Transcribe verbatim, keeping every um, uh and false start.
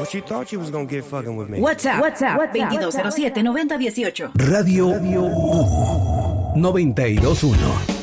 Well, she thought she was gonna get fucking with me. WhatsApp, WhatsApp, veintidós cero siete, noventa dieciocho. Radio, Radio uno, noventa y dos uno.